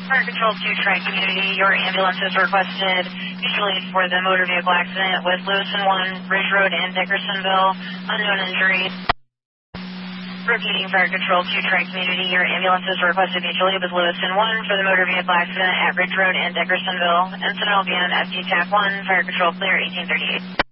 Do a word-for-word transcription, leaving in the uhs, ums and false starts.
Fire Control two Tri-Community, your ambulance is requested usually for the motor vehicle accident with Lewis and one, Ridge Road and Dickersonville, unknown injury. Repeating Fire Control two Tri-Community, your ambulance is requested mutually with Lewis and one for the motor vehicle accident at Ridge Road and Dickersonville. Incident will be on F D TAC one, Fire Control clear eighteen thirty-eight.